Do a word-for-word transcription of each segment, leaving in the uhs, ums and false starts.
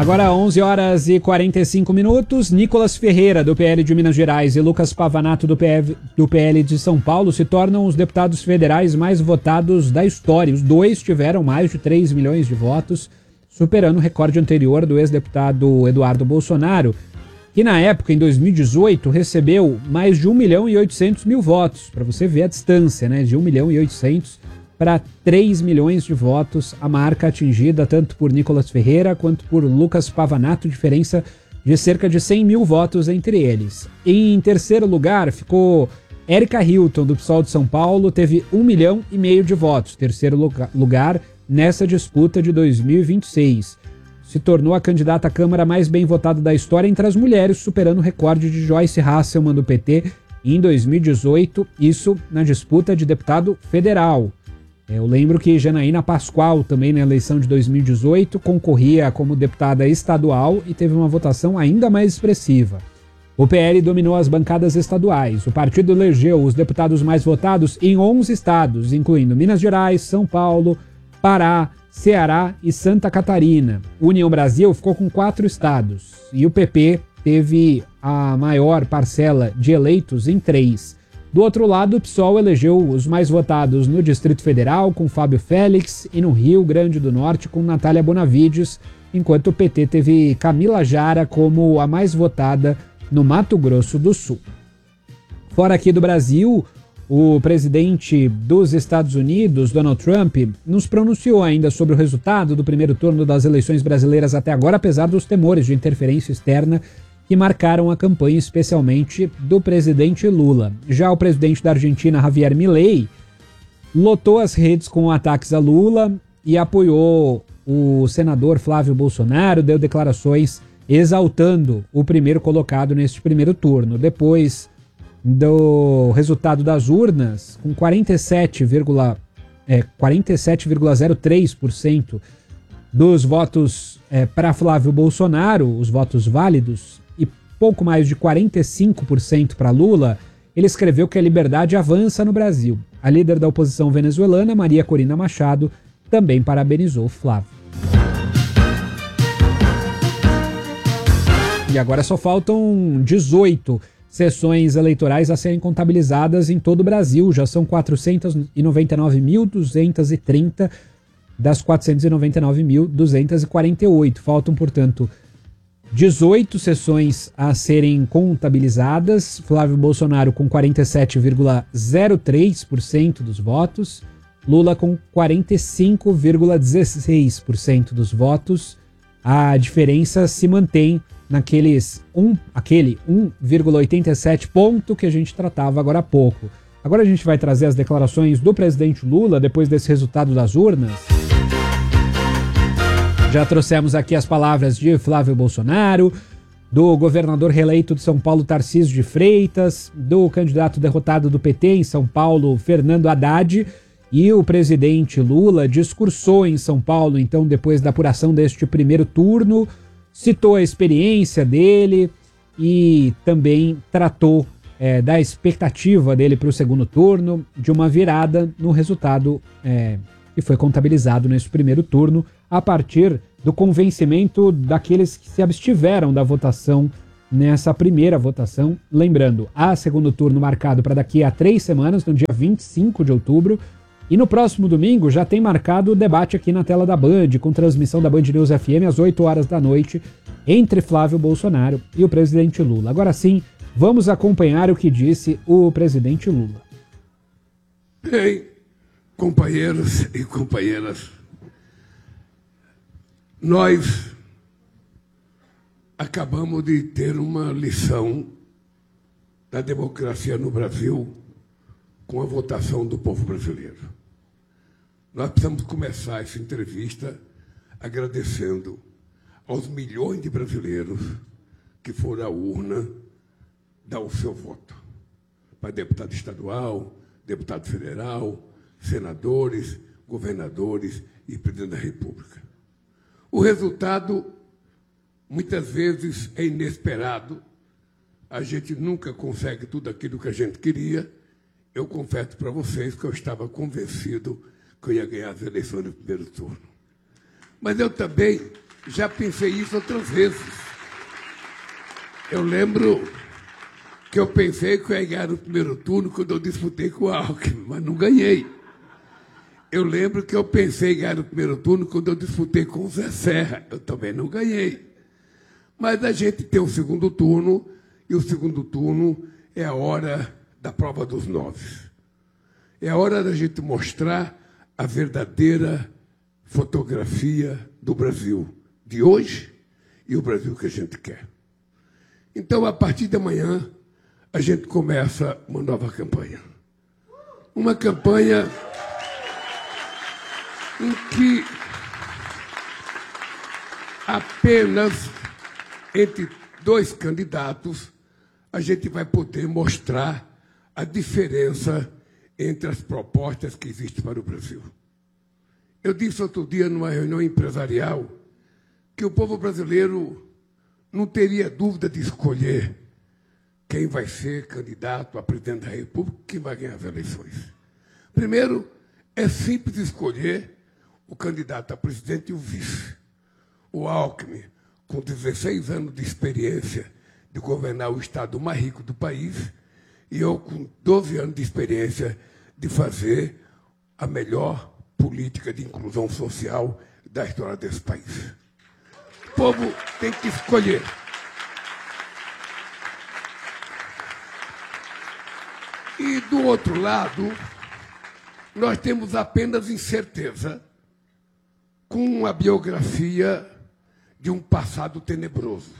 Agora onze horas e quarenta e cinco minutos, Nicolas Ferreira, do P L de Minas Gerais, e Lucas Pavanato, do, P F, do P L de São Paulo, se tornam os deputados federais mais votados da história. Os dois tiveram mais de três milhões de votos, superando o recorde anterior do ex-deputado Eduardo Bolsonaro, que na época, em dois mil e dezoito, recebeu mais de um milhão e oitocentos mil votos. Para você ver a distância, né? De um milhão e oitocentos para três milhões de votos, a marca atingida tanto por Nicolas Ferreira quanto por Lucas Pavanato, diferença de cerca de cem mil votos entre eles. Em terceiro lugar ficou Érica Hilton, do PSOL de São Paulo, teve um milhão e meio de votos, terceiro lugar nessa disputa de dois mil e vinte e seis. Se tornou a candidata à Câmara mais bem votada da história entre as mulheres, superando o recorde de Joyce Hasselmann, do P T, em dois mil e dezoito, isso na disputa de deputado federal. Eu lembro que Janaína Pascoal, também na eleição de dois mil e dezoito, concorria como deputada estadual e teve uma votação ainda mais expressiva. O P L dominou as bancadas estaduais. O partido elegeu os deputados mais votados em onze estados, incluindo Minas Gerais, São Paulo, Pará, Ceará e Santa Catarina. União Brasil ficou com quatro estados e o P P teve a maior parcela de eleitos em três. Do outro lado, o PSOL elegeu os mais votados no Distrito Federal, com Fábio Félix, e no Rio Grande do Norte, com Natália Bonavides, enquanto o P T teve Camila Jara como a mais votada no Mato Grosso do Sul. Fora aqui do Brasil, o presidente dos Estados Unidos, Donald Trump, nos pronunciou ainda sobre o resultado do primeiro turno das eleições brasileiras até agora, apesar dos temores de interferência externa que marcaram a campanha, especialmente do presidente Lula. Já o presidente da Argentina, Javier Milei, lotou as redes com ataques a Lula e apoiou o senador Flávio Bolsonaro, deu declarações exaltando o primeiro colocado neste primeiro turno. Depois do resultado das urnas, com quarenta e sete vírgula zero três por cento dos votos é, para Flávio Bolsonaro, os votos válidos, e pouco mais de quarenta e cinco por cento para Lula, ele escreveu que a liberdade avança no Brasil. A líder da oposição venezuelana, Maria Corina Machado, também parabenizou Flávio. E agora só faltam dezoito sessões eleitorais a serem contabilizadas em todo o Brasil. Já são quatrocentos e noventa e nove mil duzentos e trinta das quatrocentos e noventa e nove mil duzentos e quarenta e oito. Faltam, portanto, dezoito sessões a serem contabilizadas. Flávio Bolsonaro com quarenta e sete vírgula zero três por cento dos votos. Lula com quarenta e cinco vírgula dezesseis por cento dos votos. A diferença se mantém naqueles um, aquele um vírgula oitenta e sete ponto que a gente tratava agora há pouco. Agora a gente vai trazer as declarações do presidente Lula depois desse resultado das urnas. Já trouxemos aqui as palavras de Flávio Bolsonaro, do governador reeleito de São Paulo, Tarcísio de Freitas, do candidato derrotado do P T em São Paulo, Fernando Haddad, e o presidente Lula discursou em São Paulo, então, depois da apuração deste primeiro turno, citou a experiência dele e também tratou é, da expectativa dele para o segundo turno, de uma virada no resultado é, que foi contabilizado nesse primeiro turno, a partir do convencimento daqueles que se abstiveram da votação nessa primeira votação. Lembrando, há segundo turno marcado para daqui a três semanas, no dia vinte e cinco de outubro, e no próximo domingo já tem marcado o debate aqui na tela da Band, com transmissão da Band News F M às oito horas da noite, entre Flávio Bolsonaro e o presidente Lula. Agora sim, vamos acompanhar o que disse o presidente Lula. Bem, companheiros e companheiras, nós acabamos de ter uma lição da democracia no Brasil com a votação do povo brasileiro. Nós precisamos começar essa entrevista agradecendo aos milhões de brasileiros que foram à urna dar o seu voto para deputado estadual, deputado federal, senadores, governadores e presidente da República. O resultado, muitas vezes, é inesperado. A gente nunca consegue tudo aquilo que a gente queria. Eu confesso para vocês que eu estava convencido que eu ia ganhar as eleições no primeiro turno. Mas eu também já pensei isso outras vezes. Eu lembro que eu pensei que eu ia ganhar no primeiro turno quando eu disputei com o Alckmin, mas não ganhei. Eu lembro que eu pensei em ganhar no primeiro turno quando eu disputei com o Zé Serra. Eu também não ganhei. Mas a gente tem o segundo turno, e o segundo turno é a hora da prova dos nove. É a hora da gente mostrar a verdadeira fotografia do Brasil de hoje e o Brasil que a gente quer. Então, a partir de amanhã, a gente começa uma nova campanha. Uma campanha em que apenas entre dois candidatos a gente vai poder mostrar a diferença entre as propostas que existem para o Brasil. Eu disse outro dia, numa reunião empresarial, que o povo brasileiro não teria dúvida de escolher quem vai ser candidato a presidente da República, quem vai ganhar as eleições. Primeiro, é simples escolher o candidato a presidente e o vice. O Alckmin, com dezesseis anos de experiência de governar o estado mais rico do país, e eu com doze anos de experiência de fazer a melhor política de inclusão social da história desse país. O povo tem que escolher. E, do outro lado, nós temos apenas incerteza com a biografia de um passado tenebroso.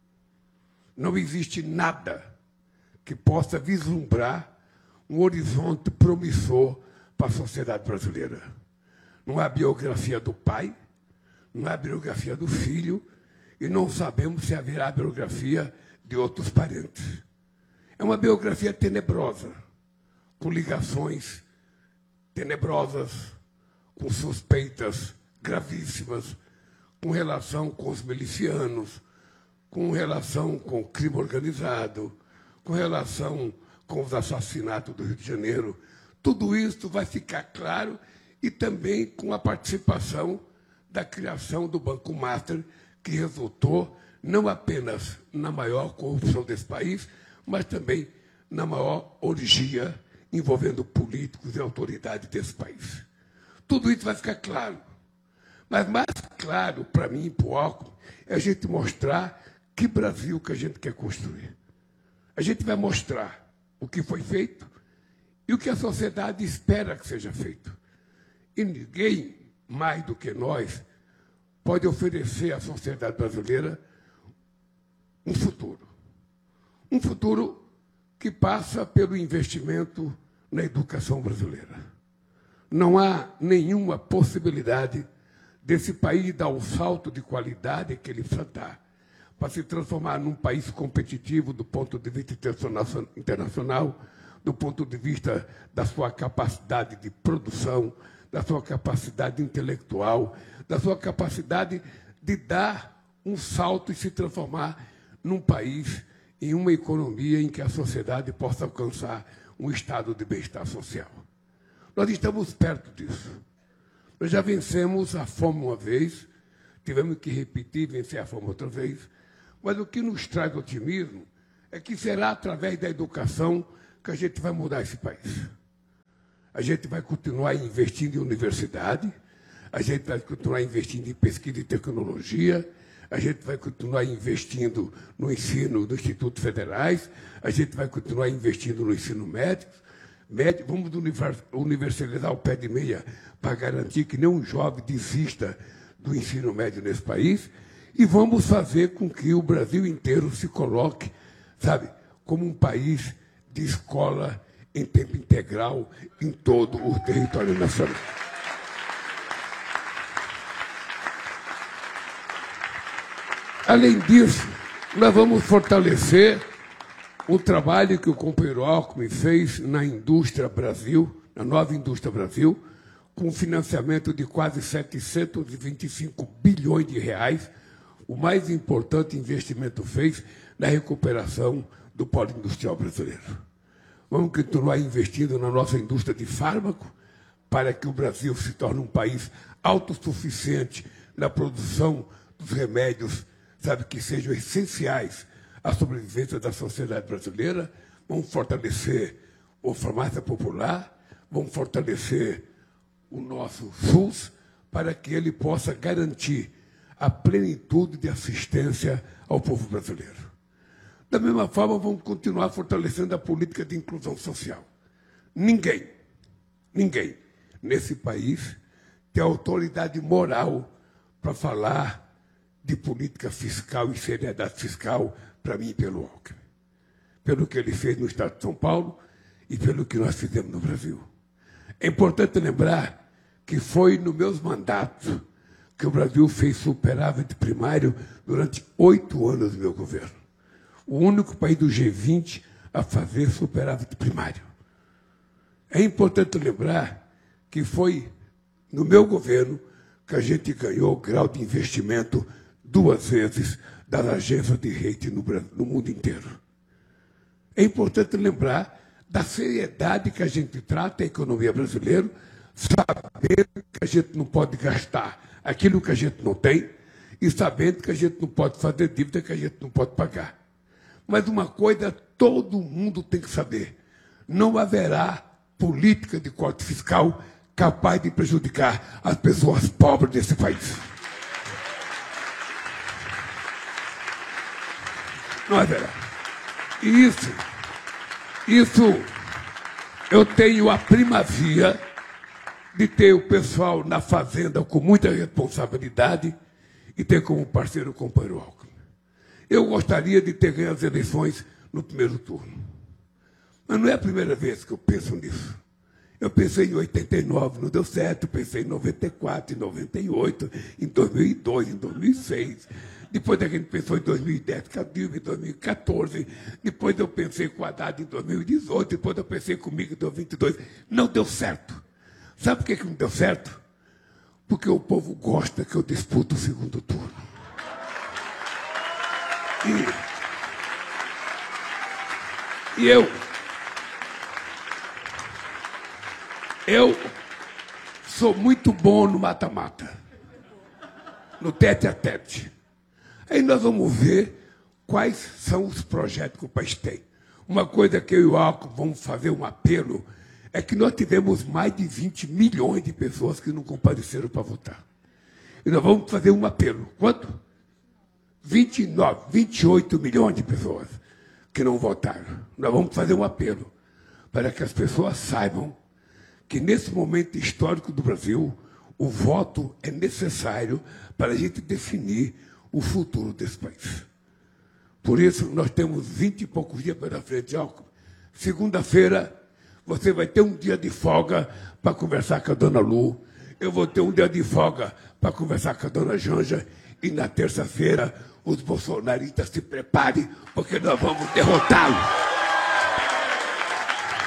Não existe nada que possa vislumbrar um horizonte promissor para a sociedade brasileira. Não há biografia do pai, não há biografia do filho, e não sabemos se haverá biografia de outros parentes. É uma biografia tenebrosa, com ligações tenebrosas, com suspeitas gravíssimas, com relação com os milicianos, com relação com o crime organizado, com relação com os assassinatos do Rio de Janeiro. Tudo isso vai ficar claro, e também com a participação da criação do Banco Master, que resultou não apenas na maior corrupção desse país, mas também na maior orgia envolvendo políticos e autoridades desse país. Tudo isso vai ficar claro. Mas mais claro, para mim e para o Alckmin, é a gente mostrar que Brasil que a gente quer construir. A gente vai mostrar o que foi feito e o que a sociedade espera que seja feito. E ninguém, mais do que nós, pode oferecer à sociedade brasileira um futuro. Um futuro que passa pelo investimento na educação brasileira. Não há nenhuma possibilidade desse país dar o salto de qualidade que ele precisa dar para se transformar num país competitivo do ponto de vista internacional, do ponto de vista da sua capacidade de produção, da sua capacidade intelectual, da sua capacidade de dar um salto e se transformar num país, em uma economia em que a sociedade possa alcançar um estado de bem-estar social. Nós estamos perto disso. Nós já vencemos a fome uma vez, tivemos que repetir e vencer a fome outra vez, mas o que nos traz otimismo é que será através da educação que a gente vai mudar esse país. A gente vai continuar investindo em universidade, a gente vai continuar investindo em pesquisa e tecnologia, a gente vai continuar investindo no ensino dos institutos federais, a gente vai continuar investindo no ensino médico, médico vamos universalizar o pé de meia para garantir que nenhum jovem desista do ensino médio nesse país, e vamos fazer com que o Brasil inteiro se coloque, sabe, como um país de escola em tempo integral em todo o território nacional. Além disso, nós vamos fortalecer o trabalho que o companheiro Alckmin fez na Indústria Brasil, na Nova Indústria Brasil, com financiamento de quase setecentos e vinte e cinco bilhões de reais, o mais importante investimento feito na recuperação do polo industrial brasileiro. Vamos continuar investindo na nossa indústria de fármaco para que o Brasil se torne um país autossuficiente na produção dos remédios, sabe, que sejam essenciais à sobrevivência da sociedade brasileira. Vamos fortalecer a farmácia popular, vamos fortalecer o nosso SUS para que ele possa garantir a plenitude de assistência ao povo brasileiro. Da mesma forma, vamos continuar fortalecendo a política de inclusão social. Ninguém, ninguém nesse país tem autoridade moral para falar de política fiscal e seriedade fiscal para mim e pelo Alckmin. Pelo que ele fez no Estado de São Paulo e pelo que nós fizemos no Brasil. É importante lembrar que foi nos meus mandatos que o Brasil fez superávit primário durante oito anos do meu governo. O único país do G vinte a fazer superávit primário. É importante lembrar que foi no meu governo que a gente ganhou o grau de investimento duas vezes das agências de rating no, no mundo inteiro. É importante lembrar da seriedade que a gente trata a economia brasileira, sabendo que a gente não pode gastar aquilo que a gente não tem e sabendo que a gente não pode fazer dívida que a gente não pode pagar. Mas uma coisa todo mundo tem que saber: não haverá política de corte fiscal capaz de prejudicar as pessoas pobres desse país. Não haverá. E isso, isso eu tenho a primazia de ter o pessoal na fazenda com muita responsabilidade e ter como parceiro o companheiro Alckmin. Eu gostaria de ter ganho as eleições no primeiro turno. Mas não é a primeira vez que eu penso nisso. Eu pensei em oitenta e nove, não deu certo. Eu pensei em noventa e quatro, em noventa e oito, em dois mil e dois, em dois mil e seis. Depois a gente pensou em dois mil e dez, com a Dilma em dois mil e quatorze. Depois eu pensei com o Haddad em dois mil e dezoito. Depois eu pensei comigo em dois mil e vinte e dois. Não deu certo. Sabe por que não deu certo? Porque o povo gosta que eu disputo o segundo turno. E, e eu, eu sou muito bom no mata-mata, no tete-a-tete. Aí nós vamos ver quais são os projetos que o país tem. Uma coisa que eu e o Alckmin vamos fazer um apelo é que nós tivemos mais de vinte milhões de pessoas que não compareceram para votar. E nós vamos fazer um apelo. Quanto? vinte e nove, vinte e oito milhões de pessoas que não votaram. Nós vamos fazer um apelo para que as pessoas saibam que nesse momento histórico do Brasil, o voto é necessário para a gente definir o futuro desse país. Por isso, nós temos vinte e poucos dias pela frente, Alckmin. Segunda-feira, você vai ter um dia de folga para conversar com a dona Lu. Eu vou ter um dia de folga para conversar com a dona Janja. E na terça-feira, os bolsonaristas se preparem, porque nós vamos derrotá-los.